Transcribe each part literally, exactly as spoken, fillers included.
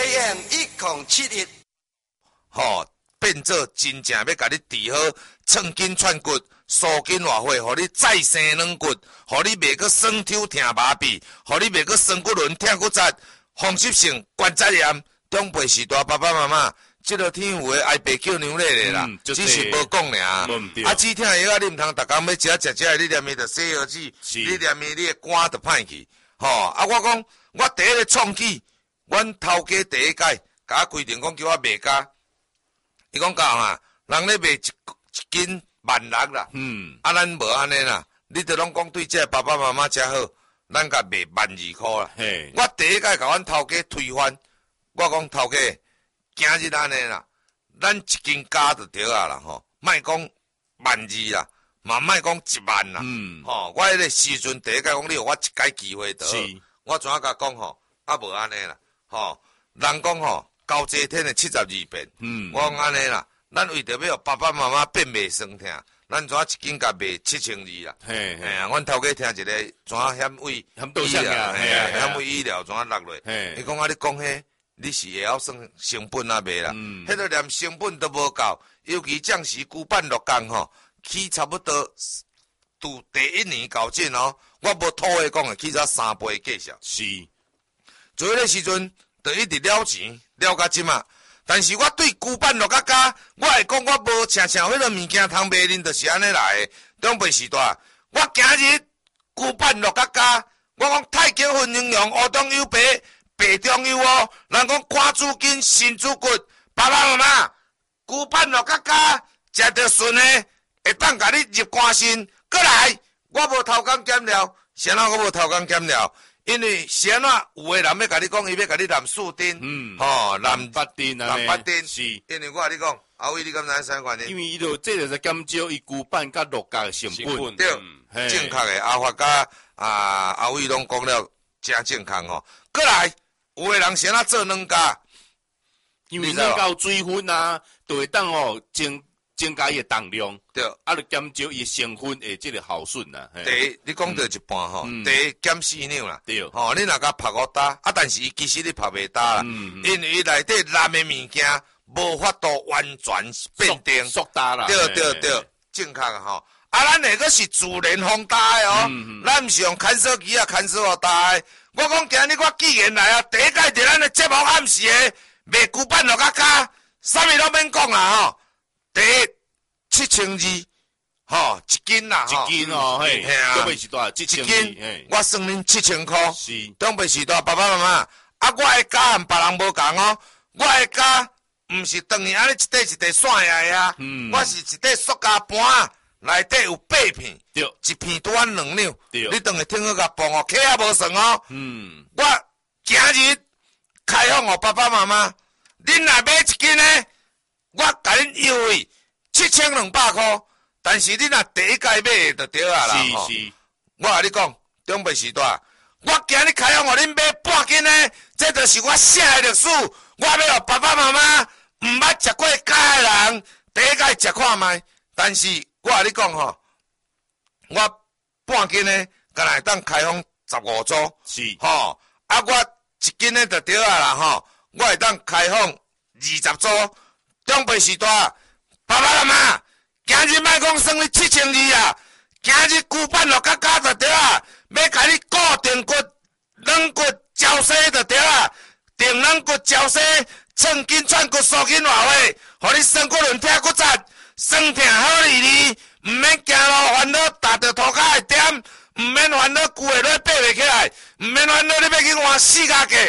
A M 一零七一， 吼、哦，变做真正要甲你治好寸筋串骨、疏筋活血，互你再生软骨，互你袂阁酸抽疼麻痹，互你袂阁酸骨轮疼骨折、风湿性关节炎。长辈时代爸爸妈妈，即落天有诶爱白叫牛奶咧啦，嗯、只是无讲尔。啊，止疼药啊，你毋通逐工要食食食，你念伊着西药剂，你念伊你诶肝着歹去。吼、哦，啊，我讲我第一个创起，阮头家第一届，甲我规定讲叫我卖价。伊讲教嘛，人咧卖一一斤万六啦。嗯。啊，咱无安尼啦，你着拢讲对这爸爸妈妈遮好，咱甲卖万二箍啦。嘿。我第一届甲阮头家推翻。我讲头家，今日安尼啦，咱一斤加就对啊啦吼，莫讲万二啦，嘛莫讲一万啦。嗯，吼，我迄个时阵第一届讲你互我一届机会得，我怎啊甲讲吼，啊无安尼啦，吼，人讲吼，交这天的七十二变。嗯，我讲安尼啦，咱为着要互爸爸妈妈变袂酸疼，咱怎啊一斤甲卖七千二啦？嘿，嘿啊，阮头家听一个怎啊险位医疗，嘿啊，险位医疗怎啊落落？嘿，伊讲啊，你讲迄。你是会晓算成本啊卖啦，嗯，迄个连成本都无够，尤其将时旧办六工吼，起差不多，拄第一年到这哦，我无土话讲诶，起才三倍计数。是，做迄个时阵，就一直了钱了甲即嘛。但是我对旧办六甲加，我会讲我无常常迄个物件通卖恁，就是安尼来诶。长辈时代，我今日旧办六甲加，我讲太极分营养，乌冬有白。白中药哦，人讲肝主筋、肾主骨，爸爸妈妈，旧办落甲加，食着顺诶，会当甲你入肝肾。过来，我无头工减了，谁哪我无头工减了？因为谁哪有诶人要甲你讲，伊要甲你南四丁，嗯，吼、哦，南八丁啊，南八丁是。因为我甲你讲，阿伟，你敢知啥原因？ 因为伊就这就是减少伊旧办甲落甲诶成本， 对，嗯、正确诶。阿发甲啊阿伟拢讲了真正确吼。过来。有诶人先啊做两家， 因为两家有水分啊，就会当哦增增加伊诶重量，对，啊，就减少伊成分诶即个耗损啦。 第一，你讲到一半吼，第一减四两啦，对，吼，你若甲拍五打，啊，但是伊其实你拍袂打啦，因为伊内底蓝诶物件无法度完全变定， 缩打啦， 对对对，正确啊吼。啊，咱那个是自然风打诶哦，咱毋是用牵手机啊牵手互打诶。我讲今日我既然来啊，第一届伫咱诶节目暗时诶，卖旧版落甲加，啥物拢免讲啦吼。第一七千二，吼一斤啦， 一斤哦，嘿，长辈时代一千二，我算恁七千箍。是，长辈时代爸爸妈妈，啊，我诶价和别人无共哦，我诶价毋是当于安尼一块一块散下诶啊，嗯、我是一块塑胶盘。内底有八片，对，一片拄安两两，对，你当下听好甲磅哦，客也无算哦。嗯，我今日开放互爸爸妈妈，恁若买一斤呢，我甲恁优惠七千两百箍，但是恁若第一届买就对啊啦。是是，我甲你讲，长辈时代，我今日开放互恁买半斤呢，这就是我写的历史，我要互爸爸妈妈毋捌食过假的人，第一届食看卖，但是。我甲你讲吼，我半斤呢，敢若会当开放十五组，是吼，啊，我一斤呢就对啊啦吼，我会当开放二十组。长辈时代，爸爸妈妈，今日莫讲算你七千二啊，今日旧版落甲加就对啊，要甲你固定骨、软骨、胶西就对啊，定软骨、胶西、寸筋串骨、疏筋活血，互你酸骨轮疼骨折。酸痛好哩哩，毋免行路烦恼，踏着涂骹会点，毋免烦恼旧的落爬袂起来，毋免烦恼你要去换四脚架。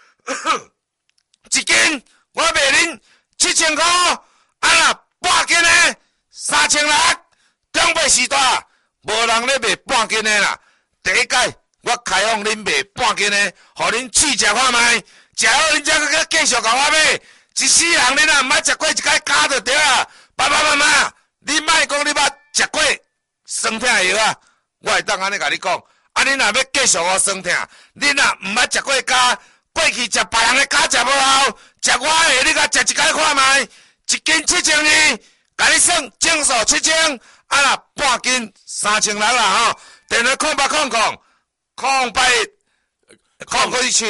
一斤我卖恁七千箍，啊若半斤的三千六。长辈时代无人咧卖半斤的啦，第一届我开放恁卖半斤的，互恁试食看卖，食好恁才搁继续甲我买。一世人恁若毋捌食过一摆加就对啊。爸爸妈妈，你莫讲你捌食过酸痛药啊！我会当安尼甲你讲，啊，你若要继续我酸痛，你若毋捌食过胶，过去食别人的胶食无效，食我的你甲食一摆看卖，一斤七千二，甲你算整数七千，啊若半斤三千六啦吼。电话空八空空，空八空九七，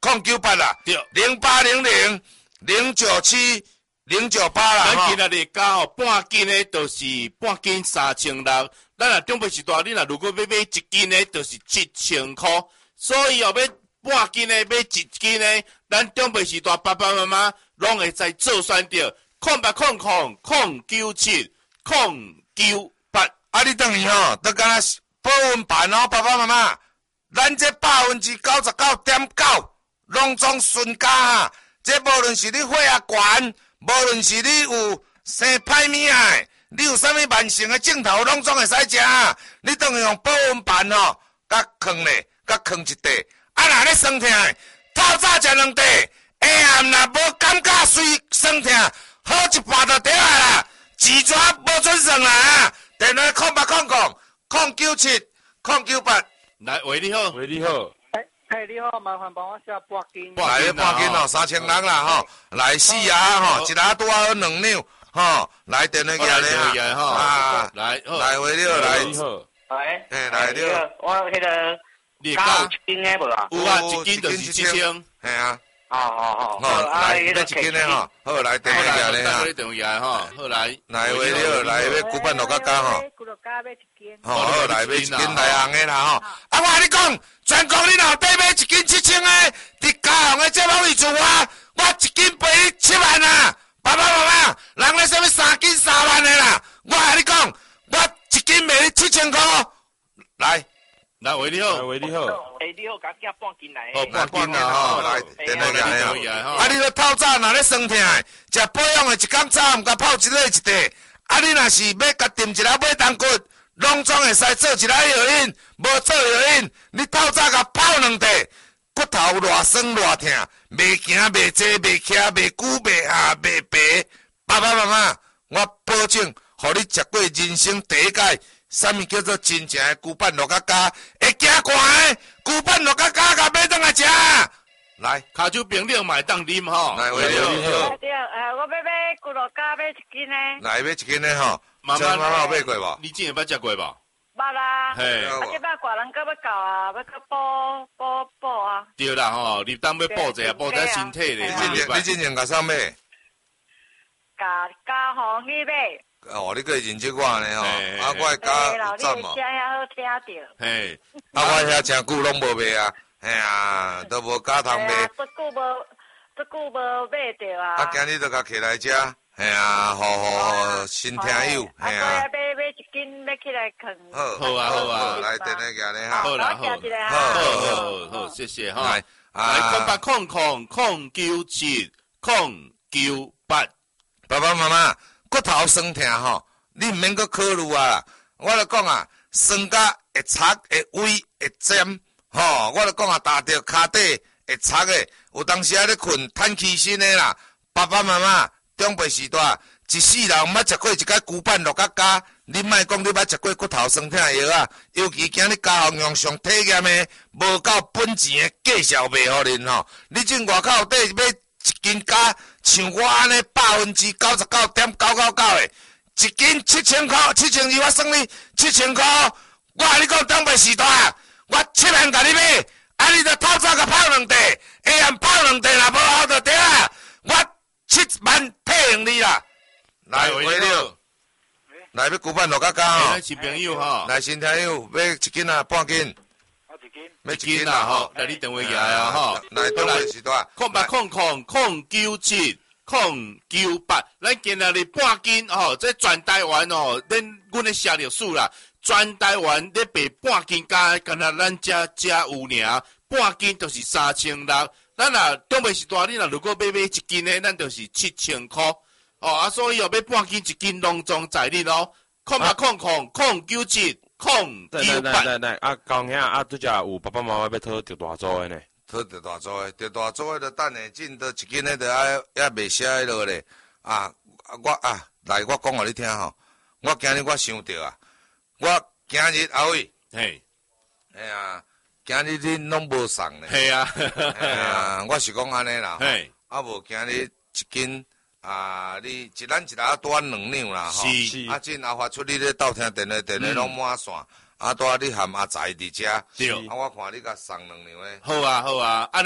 零九八啦， 对， 零八零零零九七零九八啦。 咱今仔日加哦，半斤的就是半斤三千六。咱若中北时代，你若如果要买一斤的，就是七千块。所以哦，要半斤的买一斤的，咱中北时代爸爸妈妈拢会在做选择。空八空空空九七空九八。 啊，你等于吼，都敢若保温盘哦，爸爸妈妈，咱这百分之九十九点九，拢总顺价啊！这无论是你血压悬，无论是你有生歹物啊，你有啥物慢性的症头，拢总会使食啊！你等于用保温盘吼，甲放咧，甲放一块。啊，若咧酸痛，透早食两块，下暗若无感觉随酸痛，好一半就对啊啦，痔疮无准算啦啊！电话空八空空空九七空九八。 来，喂，你好， 喂，你好。 嘿，你好，麻烦帮我写半斤。 来，半斤哦，三千人啦吼，来四啊吼，一下拄好两两吼，来电话过来哈，啊，来， 来，喂，你好，来， 你好， 喂， 嘿，来，你好， 我迄个你加有一斤的无啊？ 有啊，一斤就是七千。 嘿啊， 哦哦哦，来，要一斤的吼，好，来电话过来哈，电话过来哈，好来， 来，喂，你好，来要古板六角加吼， 古六加买一斤。 好，来买一斤来红的啦吼，啊，我跟你讲，全国你若底买一斤七千的，伫高雄的这某位厝啊，我一斤赔你七万啊，爸爸妈妈，人咧什么三斤三万的啦，我跟你讲，我一斤卖你七千块，来。 来，喂，你好， 喂，你好， 喂，你好，甲寄半斤来。 哦，半斤啦，吼， 来，电话过来吼。 啊，你著透早若咧酸痛，食保养的一工早，毋甲泡一日一袋。啊，你若是要甲炖一下马冬骨，拢总会使做一下药引，无做药引，你透早甲泡两袋，骨头偌酸偌痛，袂行袂坐袂徛袂久袂下袂白。爸爸妈妈，我保证，互你食过人生第一届。啥物叫做真正的牛板六角加？会惊寒的牛板六角加，甲买转来食。来， 骹酒冰了嘛会当啉吼。 来，喂，你好。 对，呃，我要买古六加买一斤呢。 来，买一斤的吼。 妈妈， 妈妈有买过无？ 你之前捌食过无？ 捌啦。 嘿。 啊，即摆大人搁要搞啊，要搁补补补啊。 对啦吼，你当要补者，补者身体咧。 你真你真正甲啥买？ 加加红玉买。 哦，你个认识我呢吼，啊，我会加赞嘛。 声遐好听着。 嘿，啊，我遐诚久拢无卖啊，嘿啊，都无加糖卖。 这久无，这久无买着啊。 啊，今日就甲起来食，嘿啊，好好新听友，嘿啊。 啊，买买一斤，买起来啃。 好， 好啊，好啊， 来电话过来哈。 好啦，好，好好好，谢谢哈。来，来，空八空空空九七空九八， 爸爸妈妈。骨头酸痛吼，你毋免阁考虑啊！我著讲啊，酸甲会擦会微会尖吼，我著讲啊，踏着骹底会擦的，有当时啊咧困叹气身的啦。爸爸妈妈中辈时代，一世人毋捌食过一个牛板六角加，你莫讲你捌食过骨头酸痛的药啊！尤其今日家行用上体验的，无够本钱的介绍卖互恁吼，你进外口底买。一斤加像我安尼百分之九十九点九九九的，一斤七千块，七千二我算你七千块。我跟你讲，当辈时代，我七万甲你买，啊你着透早甲泡两袋，下暗泡两袋啦，无好就对啊。我七万配用你啦。来，喂你好，来要牛板六角加吼。 来新朋友吼， 来新朋友，买一斤啊，半斤。 一斤啦吼，来你电话过来啊吼， 来电话时段， 空八空空空九七空九八，咱今仔日半斤吼，这全台湾哦，恁阮咧写历史啦，全台湾咧卖半斤加，干那咱遮遮有尔，半斤就是三千六，咱若东北时代，你若如果买买一斤咧，咱就是七千块，哦啊，所以哦，买半斤一斤拢总在你咯，空八空空空九七。空九八， 来来来，啊，高兄啊，拄则有爸爸妈妈要讨着大组的呢， 讨着大组的，着大组的，着等下进，着一斤的，着爱也袂写迄落咧。啊，我啊，来，我讲互你听吼。我今日我想着啊，我今日阿伟， 嘿， 哎呀，今日恁拢无送咧。 系啊， 哎呀，我是讲安尼啦。 嘿， 啊无今日一斤。啊，你一咱一下拄啊两两啦吼，啊进阿发出你咧斗听电话，电话拢满线，啊拄啊你含阿财伫遮， 对， 啊我看你甲送两两诶。 好啊好啊，安尼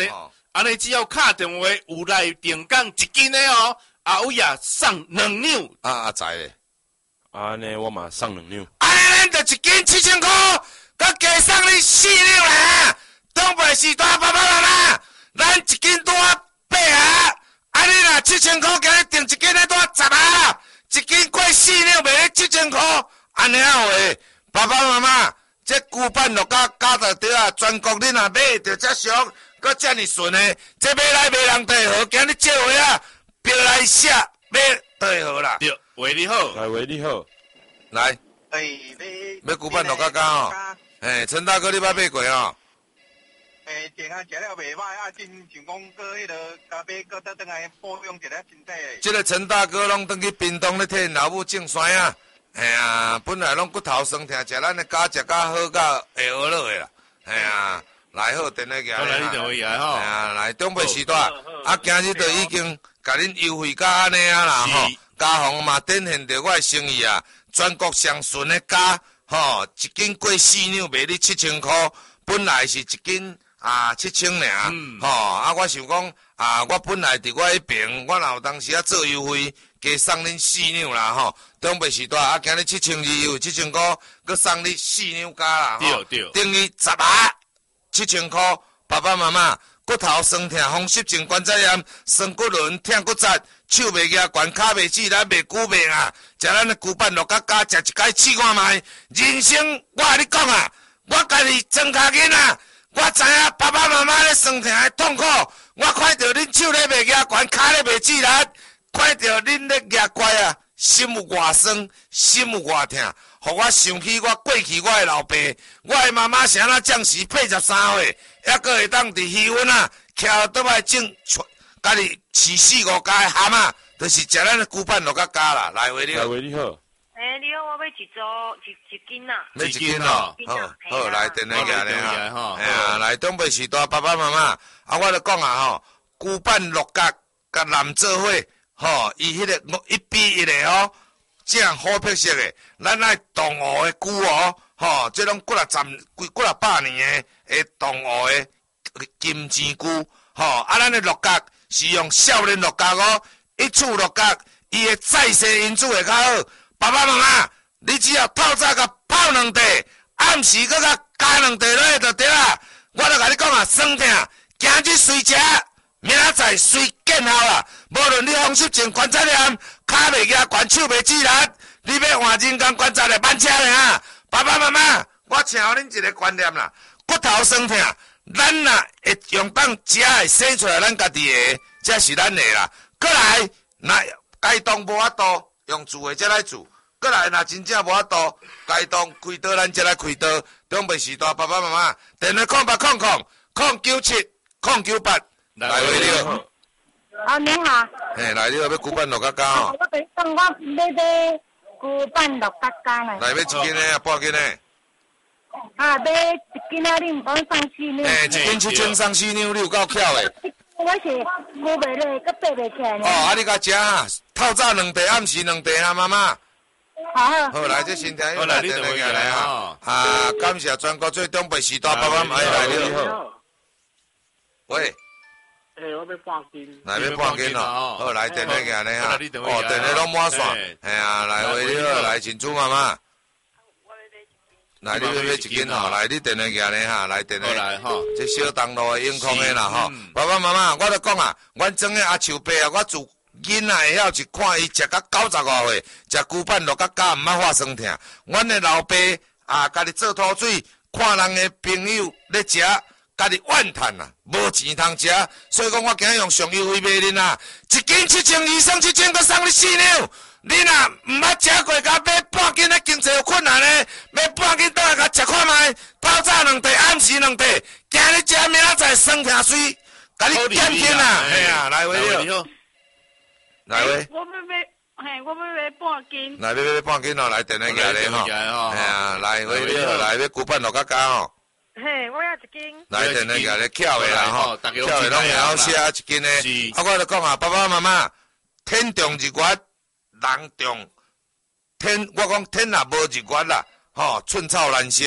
安尼只要打电话有来定岗一斤的哦，阿伟啊送两两。 啊阿仔咧， 安尼我嘛送两两。 安尼咱就一斤七千块，佮加送你四两啦。东北时代爸爸妈妈，咱一斤多八啊，安尼啦七千块，今日订一斤咧多十啊，一斤过四两卖七千块，安尼啊话，爸爸妈妈，这旧版落甲加到对啊，全国你若买着遮俗，佮遮尔顺的，这买来买人地好，今日借话啊，标来写买地好啦。 对，为你好。 来为你好。 来， 诶，你要旧版落甲加哦。诶，陈大哥，你捌买过哦？ 诶，电啊食了袂歹啊，真想讲个迄个咖啡搁倒转来保养一下身体。 即个陈大哥拢转去屏东咧替因老母种酸啊，哎呀，本来拢骨头酸痛，食咱的家食甲好甲会学落的啦，哎呀，来好电话好，来你电话来吼。 哎呀，来中北时代，啊，今日就已经甲恁优惠甲安尼啊啦吼，家红嘛展现着我的诚意啊，全国上顺的家，吼，一斤过四两卖你七千块，本来是一斤。啊，七千尔，吼、嗯哦！啊，我想讲，啊，我本来伫我迄边，我若有当时啊做优惠，加送恁四两啦，吼、哦！东北时代啊，今日七千二优惠七千块，佮送你四两加啦，吼、哦！等于十啊，七千块，爸爸妈妈骨头酸痛、风湿症、关节炎、酸骨轮、痛骨折、手袂夹悬、骹袂止，咱袂久命啊！食咱的旧版乐甲加，食一摆试看卖，人生我甲你讲啊，我家己装脚囡啊！我知影爸爸妈妈咧酸痛的痛苦，我看到恁手咧袂夹悬，骹咧袂止力，看到恁咧夹乖啊，心有偌酸，心有偌痛，互我想起我过去我的老爸，我的妈妈是安怎将士八十三岁，还阁会当伫鱼温啊，徛倒来种，家己饲四五家的蛤蟆，就是食咱的旧版落甲加啦，来回你好。 来为你好。 诶，你好，我要一组一一斤呐。 要一斤哦，好，好，来电话起来哈，哎呀，来东北时代爸爸妈妈，啊，我就讲啊吼，旧版六角甲蓝做伙，吼，伊迄个一比一的哦，这样好配色的，咱爱动物的龟哦，吼，这拢几啊十、几几啊百年的诶动物的金钱龟，吼，啊，咱的六角是用少年六角哦，一处六角，伊的再生因子会较好。爸爸妈妈，你只要透早甲泡两茶，暗时搁甲加两茶落去就对啦。我著甲你讲啊，酸痛，今日随食，明仔载随见效啦。无论你风湿症、关节炎、骹袂夹悬、手袂止力，你要换人工关节的慢车咧啊！爸爸妈妈，我请互恁一个观念啦，骨头酸痛，咱若会用当食的生出来咱家己的，这是咱的啦。过来，若该当无法度。用煮的才来煮，过来若真正无法度，该当开刀咱才来开刀。中北时代爸爸妈妈，电话空八空空空九七空九八，来回你好。 哦，你好。 嘿，来你好，要旧版六角加哦。 我等讲我要买旧版六角加呢。 来要一斤的啊，半斤的。 啊，买一斤啊，你唔讲送四两。 嘿，一斤七千送四两，你有够巧的。 我是牛袂落，佮爬袂起来呢。 哦，啊，你甲食啊，透早两茶，暗时两茶啊，妈妈。 好。 好，来这身体好来，你电话起来啊！ 啊，感谢全国最东北时代爸爸妈妈来你好。喂。 诶，我要半斤。 来要半斤哦，好来电话起来哈。哦，电话拢满线，哎呀，来为你好，来请朱妈妈。来，你要买一斤吼，来你电话起来哈，来电话来吼，这小东路的永康的啦吼。爸爸妈妈，我都讲啊，阮庄的阿树伯啊，我自囡仔会晓去看伊食到九十外岁，食旧版落甲加毋捌发酸痛。阮的老爸啊，家己做土水，看人的朋友咧食，家己怨叹啊，无钱通食，所以讲我今日用上优惠卖恁啊，一斤七千二，送七千，佮送你四两。你若毋捌食过，甲买半斤的经济有困难的，买半斤倒来甲食看卖，透早两茶，暗时两茶，今日食，明仔载酸痛水，甲你减轻啊，嘿啊，来回你好，来回。 我要买，嘿，我要买半斤。 来，要买半斤哦，来电话起来吼，嘿啊，来回你好，来要旧版六角加吼。 嘿，我要一斤。 来电话起来，巧的啦吼，巧的拢会晓写一斤的。啊，我就讲啊，爸爸妈妈，天重日月。人重天，我讲天也无日月啦，吼、哦，寸草难生。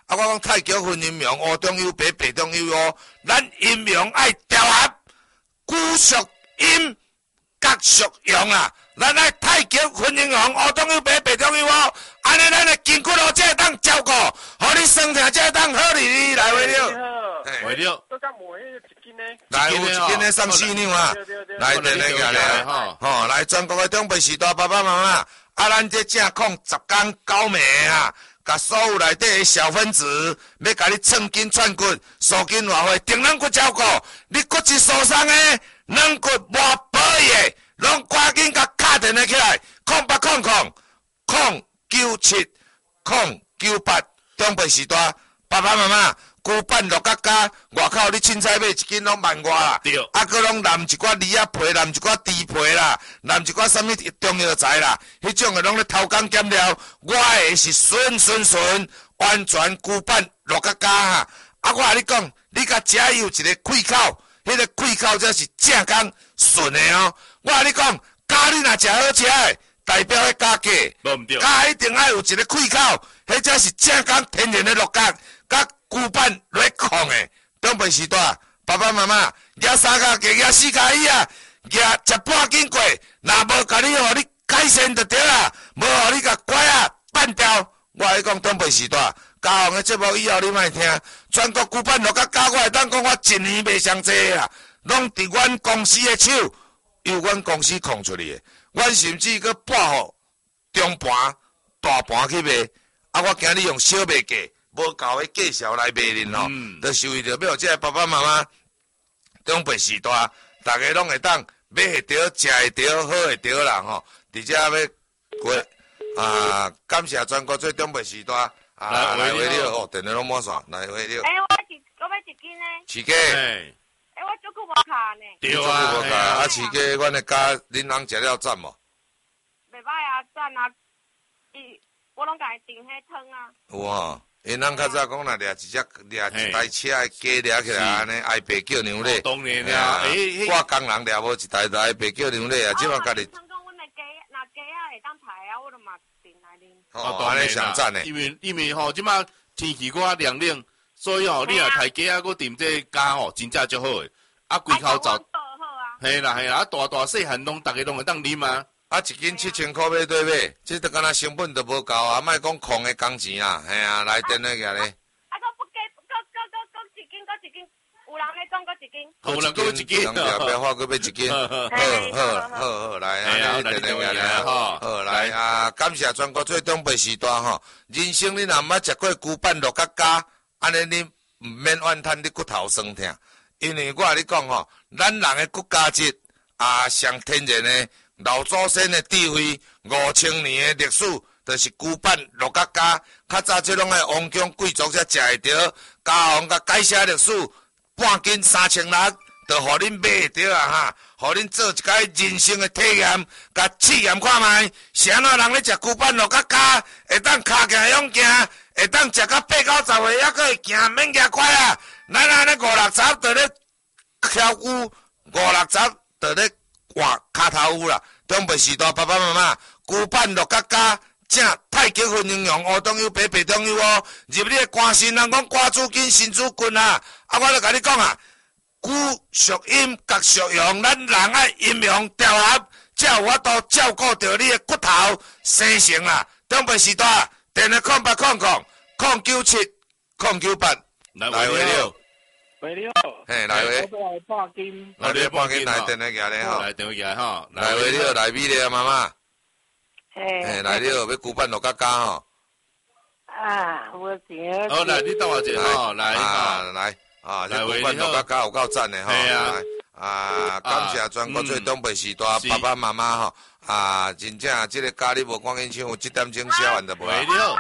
啊，我讲太极分阴阳，乌中有白，白中有乌，咱阴阳爱调合，古属阴，甲属阳啊。咱爱太极分阴阳，乌中有白，白中有乌，安尼咱的筋骨路才会当照顾，互你身体才会当好哩哩来为了。 为了。 都讲无迄一斤呢？ 来，有一斤的送四两啊！来，电来个咧，吼，来全国的长辈时代爸爸妈妈，啊，咱这正控十天九暝啊，甲所有内底的小分子，要甲你寸筋串骨、缩筋活血、定软骨照顾，你骨质疏松的、软骨无保养的，拢赶紧甲敲电话起来，空八空空空九七空九八，长辈时代爸爸妈妈。古板六角加，外口你凊彩买一斤拢万外啦， 对， 啊，佮拢淋一寡梨仔皮，淋一寡猪皮啦，淋一寡啥物中药材啦，迄种的拢咧偷工减料，我的是顺顺顺，完全古板六角加哈。啊，我甲你讲，你甲食有一个开口，迄、那个开口才是正工顺的哦。我甲你讲，咖你若食好食的，代表迄加价， 无毋对， 加一定爱有一个开口，迄才是正工天然的六角，甲。古板来控的，长辈时代，爸爸妈妈举三脚架，举四脚椅啊，举食半斤过，若无甲你互你改善就对啦，无互你甲拐啊绊掉。我来讲长辈时代，嘉宏的节目以后你莫听，全国古板落甲教我会当讲我一年袂上济啊，拢伫阮公司的手，由阮公司控出来的，阮甚至佮拨互中盘、大盘去卖，啊，我今日用小卖价。无够的介绍来卖恁吼，就是为着要互这个爸爸妈妈长辈时代，大家拢会当买会着、食会着、好会着啦吼。而且要过啊，感谢全国最长辈时代啊，来回了哦，电话拢满线，来回了。 哎，我一我要一斤呢。 饲鸡。 哎，我足久无卡呢。 对啊， 无卡啊，饲鸡，阮的家恁翁食了赞无？ 袂歹啊，赞啊！伊我拢甲伊订迄汤啊。 有吼。因咱较早讲，若掠一只掠一台车的鸡掠起来，安尼挨白叫牛咧。 当然啦， 诶，我工人掠无一台台挨白叫牛咧啊！即摆家己。 汤讲阮的鸡，若鸡啊会当排啊，我就嘛订来啉。 哦，安尼上赞诶。 因为因为吼，即摆天气搁凉冷，所以吼，你若台鸡啊，搁炖这家吼，真正足好诶。啊，规口罩。嘿啦嘿啦，啊大大细汉拢，逐个拢会当啉啊。 啊，一斤七千块要对买，这都敢若成本都无够啊！莫讲空的工钱啦，嘿啊，来电话个咧。 啊，搁不加，搁搁搁搁一斤，搁一斤，有人咧讲搁一斤。 有人搁一斤， 人后壁话搁要一斤。好好好好，来啊，来电话个咧，好，好来啊！感谢全国最长辈时代吼，人生你若毋捌食过牛板肉角加，安尼你毋免怨叹你骨头酸痛，因为我甲你讲吼，咱人的骨价值啊，上天然的。老祖先的智慧，五千年的历史，就是牛板六角加。较早即拢个王公贵族才食会着，嘉宏甲改写历史，半斤三千六，就互恁买会着啊哈！互恁做一个人生的体验，甲试验看卖，是安怎人咧食牛板六角加，会当骹行勇行，会当食到八九十岁，还佫会行免行快啊！咱安尼五六十，就咧跳舞，五六十就咧。哇，骹头有啦！长辈时代，爸爸妈妈，牛板六角加，正太极分阴阳，乌中有白，白中有乌。入你的肝肾，人讲肝主筋，肾主骨啊！啊，我著甲你讲啊，古属阴，甲属阳，咱人爱阴阳调合，才有法度照顾着你的骨头生成啦。长辈时代，电话空八空空空九七空九八， 来回了。 喂，你好。 嘿，来回。 我来半斤。 来你半斤来电话个咧吼。 来电话个吼。 来回了，来米咧妈妈。 嘿。 嘿，来了，要牛板六角加吼。 啊，我钱。 好，来你等我者吼，来啊来啊，这牛板六角加有够赞的吼。 来啊，感谢全国最长辈时代爸爸妈妈吼。啊，真正这个家里无赶紧抢，有这点钟写完就无。 喂了。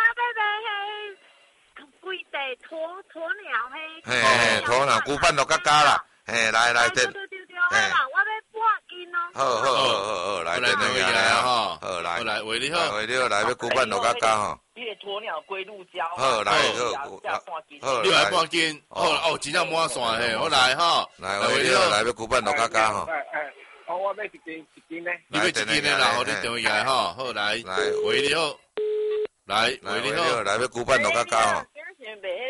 规地鸵鸵鸟嘿， 嘿嘿，鸵鸟牛板六角加啦，嘿来来电， 对对对，好啦，我要半斤哦。 好好好好好，来电那个来吼，好来， 来喂你好， 喂你好，来要牛板六角加吼。 你的鸵鸟龟鹿胶。 好来好， 好来半斤，好哦，真正满线嘿，我来吼， 来喂你好，来要牛板六角加吼。 哎哎，好，我要一斤一斤呢。 你要一斤的啦，好你电话来吼，好来，来喂你好，来喂你好， 来要牛板六角加吼。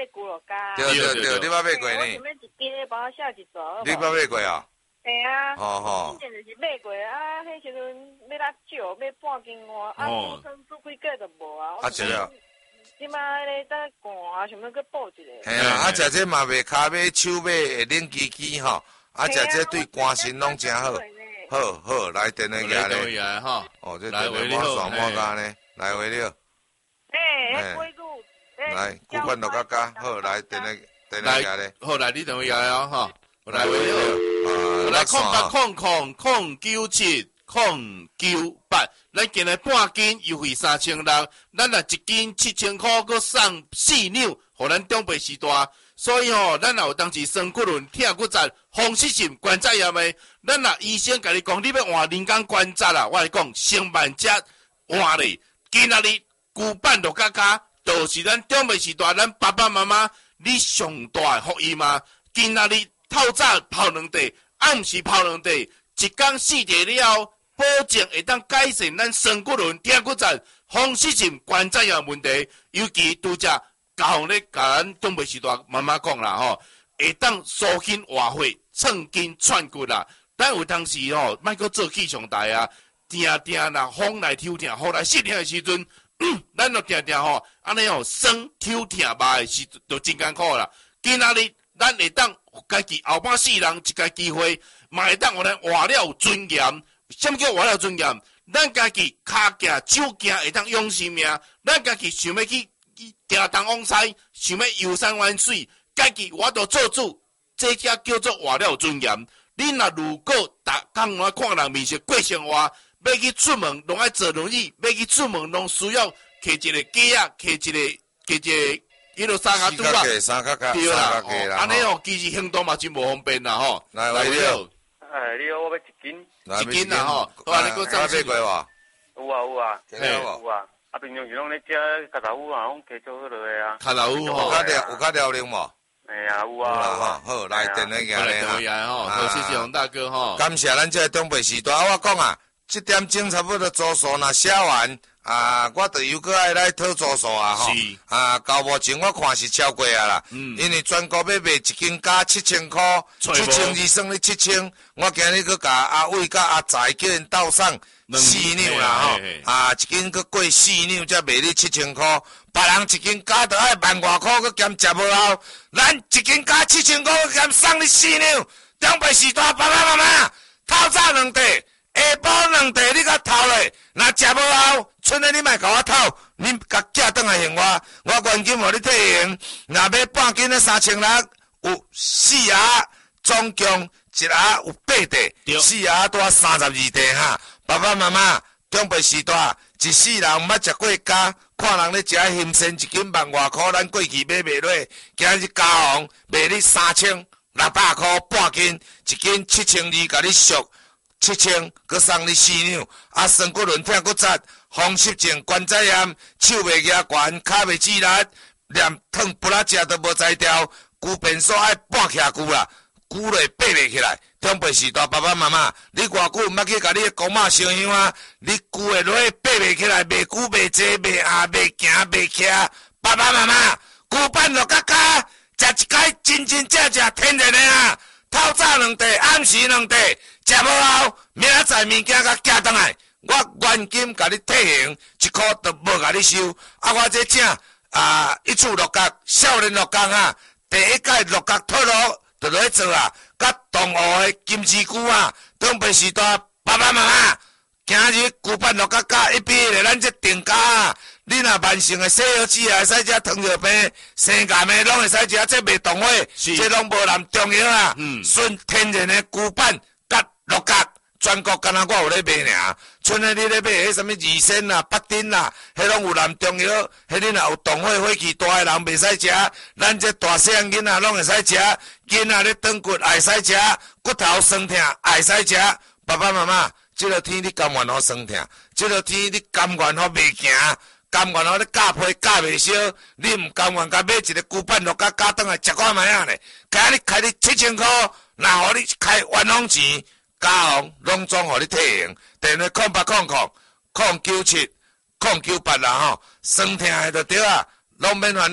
加。 对对对，你捌买过我呢？ 想要一斤的帮我写一撮，好你捌买过啊？ 嘿啊， 哦吼之前就是买过啊，迄时阵要较少，买半斤外，啊， 哦算做几个就无啊。 啊这个即摆咧在赶啊，想要去补一个。 嘿啊，啊，食这嘛袂骹尾手尾会冷叽叽吼，啊，食这对肝肾拢真好。好好，来电话来电话咧。 来哈， 哦，这来电话回你好我爽我家呢，来回了。 诶， 嘿迄龟骨， 来，古板落甲加，好，来电话电话来咧。 好来你电话来啊哈，我来回你好。 啊， 来六线空八空空空九七空九八，咱今日半斤优惠三千六，咱若一斤七千块，佮送四两，互咱长辈时代。所以吼、哦，咱若有当时酸骨轮、疼骨折、风湿性关节炎的，咱若医生甲你讲，你要换人工关节啦，我来讲，成万只换咧。今仔日旧版落甲加，就是咱长辈时代，咱爸爸妈妈你上大的福音嘛。今仔日透早泡两地，暗时泡两地，一天四地了后，保证会当改善咱酸骨轮、疼骨折、风湿性关节炎问题，尤其拄则。教咧，甲咱长辈时代妈妈讲啦吼，会当疏筋活血、创筋串骨啦。咱有当时吼，莫阁做气象台啊，定定啦，风来抽疼、雨来湿疼的时阵，咱就定定吼，安尼吼，酸抽疼麻的时就真艰苦啦。今仔日咱会当家己后半世人一个机会，嘛会当互咱活了有尊严。什么叫活了有尊严？咱家己骹行、手行会当养生命，咱家己想要去。行东往西，想要游山玩水，家己我都做主，这才叫做活了有尊严。你若如果逐工来看人面色过生活，要去出门拢爱坐轮椅，要去出门拢需要摕一个架啊，摕一个摕一个迄落三脚拄啊， 三脚架， 对啦， 三啦。 安尼哦，其实行动嘛真无方便啦吼。 来，来，你好。 哎，你好，我要一斤。 一斤啦吼，好啊，你搁上去。有啊有啊， 有啊。啊，平常时拢咧食卡达乌啊，拢加做好落个啊。 卡达乌吼， 有较了有较了灵无？ 哎呀，有啊。 有啦哈，好来电话来电话来吼，好谢谢洪大哥吼。 感谢咱这个长辈时代，我讲啊，这点钟差不多住宿若写完啊，我就又搁爱来讨住宿啊吼。 是。 啊，到目前我看是超过啊啦。嗯。因为全国要卖一斤价七千块，七千二算你七千，我今日搁甲阿伟甲阿财叫因斗送。四两啦吼，啊，一斤搁过四两才卖你七千块，别人一斤加着爱万外块，搁兼食无够，咱一斤加七千块，搁兼送你四两。长辈时代爸爸妈妈，透早两地，下晡两地，你甲偷咧，若食无够，剩的你莫甲我偷，你甲寄转来还我，我原金互你退还。若要半斤的三千六，有四盒，总共一盒有八块，四盒多三十二块哈。爸爸妈妈，长辈时代，一世人毋捌食过家，看人咧食新鲜，一斤万外箍，咱过去买袂落，今日加红卖你三千六百箍半斤，一斤七千二，甲你俗七千，佮送你四两。啊，酸骨轮疼骨折，风湿症关节炎，手袂举悬，骹袂止力，连汤不拉食都无才调，久便所爱搬起久啦，久落爬袂起来。长辈时代，爸爸妈妈，你偌久毋捌去甲你的公妈烧香啊？你久会落去爬袂起来，袂久袂坐，袂下，袂行，袂徛。爸爸妈妈，旧板落甲加，食一摆真真正正天然的啊！透早两地，暗时两地，食无后，明仔载物件甲寄转来，我原金甲你退还，一箍都无甲你收。啊，我这正啊，一处六角，少年六角啊，第一届六角套路就落去做啊。甲同学的金丝菇啊，长辈时代爸爸妈妈，今日旧板落甲加一比咧，咱这定价啊，你若慢性的细腰子也会使食糖尿病，生癌的拢会使食，这袂动火，这拢无含中药啊，纯天然的旧板甲六角，全国敢若我有咧卖尔，剩的你咧买迄什么二仙啦、八丁啦，迄拢有含中药，迄你若有动火火气大的人袂使食，咱这大细汉囡仔拢会使食。囡仔咧长骨也会使食，骨头酸痛也会使食。爸爸妈妈，这个天你甘愿好酸痛，这个天你甘愿好袂行，甘愿好咧夹皮夹袂烧，你毋甘愿甲买一个旧板落甲加转来食看卖啊咧？今日开你七千块，若互你开冤枉钱，加红拢总互你退还。电话空八空空空九七空九八啦吼，酸痛的就对啊，拢免烦恼。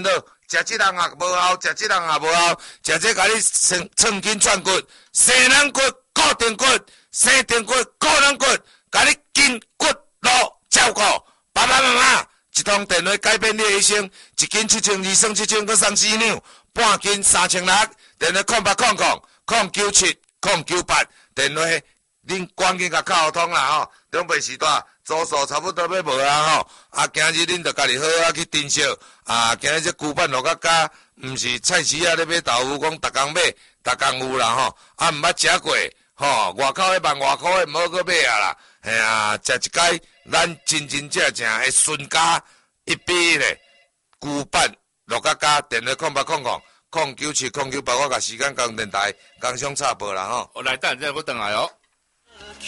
食即人也无效，食即人也无效，食即甲你寸寸筋串骨、生软骨、固定骨、生定骨、固软骨，甲你筋骨路照顾。爸爸妈妈，一通电话改变你的一生，一斤七千，二算七千，搁送四两，半斤三千六。电话空八空空空九七空九八，电话恁赶紧甲敲通啦吼！中北时代租数差不多要无啊吼，啊今日恁着家己好好去珍惜啊！今日这旧板落甲加，毋是菜市啊咧买豆腐，讲逐工买，逐工有啦吼，啊毋捌食过吼，外口迄万外箍诶，毋好搁买啊啦，嘿啊，食一摆，咱真真正正会顺家一笔咧，旧板落甲加，电话空八空空。空九七空九八，我甲时间讲电台，工商插播啦吼。 我来等阵，我等来哦。